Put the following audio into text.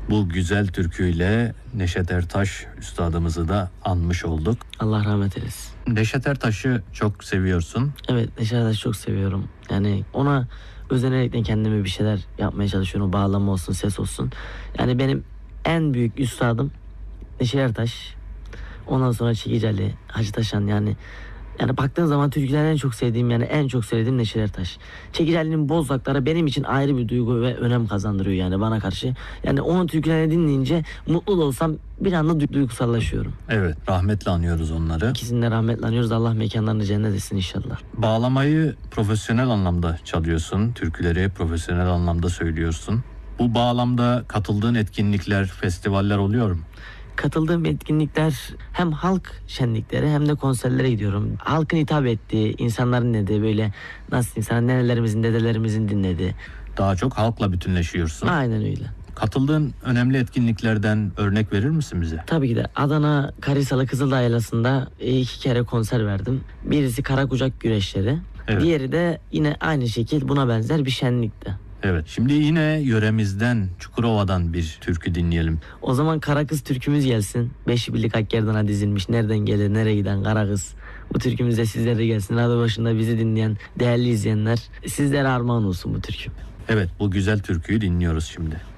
Bu güzel türküyle Neşet Ertaş üstadımızı da anmış olduk. Allah rahmet eylesin. Neşet Ertaş'ı çok seviyorsun. Evet, Neşet Ertaş'ı çok seviyorum. Yani ona özenerekten kendime bir şeyler yapmaya çalışıyorum. Bağlama olsun, ses olsun. Yani benim en büyük üstadım Neşet Ertaş. Ondan sonra Çekici Ali, Hacı Taşan yani baktığın zaman türkülerden en çok sevdiğim en çok söylediğim Neşet Ertaş. Çekici Ali'nin Bozlakları benim için ayrı bir duygu ve önem kazandırıyor yani bana karşı. Yani onun türkülerini dinleyince mutlu da olsam bir anda duygusallaşıyorum. Evet, rahmetle anıyoruz onları. İkisini de rahmetle anıyoruz. Allah mekanlarını cennet etsin inşallah. Bağlamayı profesyonel anlamda çalıyorsun. Türküleri profesyonel anlamda söylüyorsun. Bu bağlamda katıldığın etkinlikler, festivaller oluyor mu? Katıldığım etkinlikler hem halk şenlikleri hem de konserlere gidiyorum. Halkın hitap ettiği, insanların dediği böyle nasıl insan nenelerimizin, dedelerimizin dinlediği. Daha çok halkla bütünleşiyorsun. Aynen öyle. Katıldığın önemli etkinliklerden örnek verir misin bize? Tabii ki de Adana Karisalı Kızıldağ Yaylası'nda 2 kere konser verdim. Birisi Karakucak güreşleri. Evet. Diğeri de yine aynı şekil buna benzer bir şenlikti. Evet. Şimdi yine yöremizden, Çukurova'dan bir türkü dinleyelim. O zaman Kara Kız türkümüz gelsin. Beşi birlik Akgerdan'a dizilmiş. Nereden gelir, nereye giden Kara Kız. Bu türkümüz de sizlere gelsin. Radyo başında bizi dinleyen değerli izleyenler, sizlere armağan olsun bu türkü. Evet, bu güzel türküyü dinliyoruz şimdi.